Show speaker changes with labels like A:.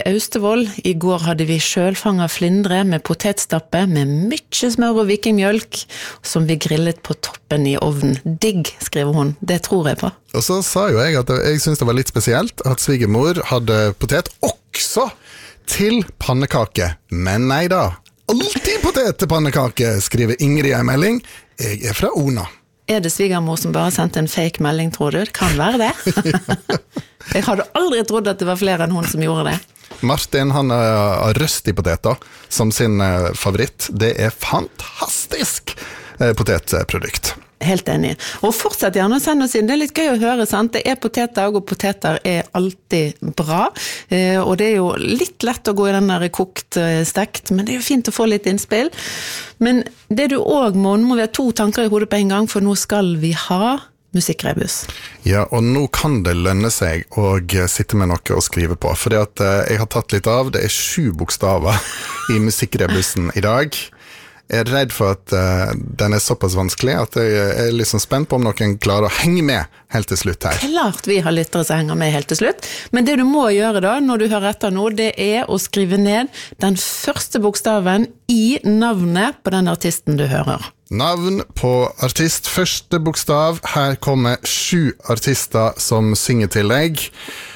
A: Austevoll. I går hadde vi selvfanget flindre med potetstappe med mye smør og vikingmjølk, som vi grillet på toppen i ovnen. Digg, skriver hun. Det tror jeg på.
B: Og så sa jo jeg at jeg synes det var litt spesielt at svigermor hadde potet også til pannekake. Men nei da. Alltid potet til pannekake, skriver Ingrid i en melding. Jeg fra Ona.
A: Det svigermor som bare sendte en fake melding, tror du? Det kan være det. Jeg hadde aldri trodd at det var flere enn hun som gjorde det.
B: Martin, han har røstig poteter som sin favoritt. Det fantastisk potetprodukt.
A: Helt enig. Og fortsett gjerne å sende oss inn. Det litt gøy å høre, sant? Det potetdag, og poteter alltid bra. Og det jo litt lett å gå i den der kokt stekt, men det jo fint å få litt innspill. Men det du også må vi ha 2 tanker i hodet på en gang, for nå skal vi ha musikkrebus.
B: Ja, og nå kan det lønne seg å sitte med noe å skrive på, fordi at jeg har tatt litt av. Det 7 bokstaver i musikkrebusen i dag. Jeg redd for at den såpass vanskelig at jeg liksom spent på om noen klarer å henge med helt til slutt her.
A: Klart vi har lyttere som henger med helt til slutt, men det du må gjøre da, når du hører etter nå, det å skrive ned den første bokstaven i navnet på den artisten du hører.
B: Navn på artist, første bokstav. Her kommer 7 artister som synger til deg.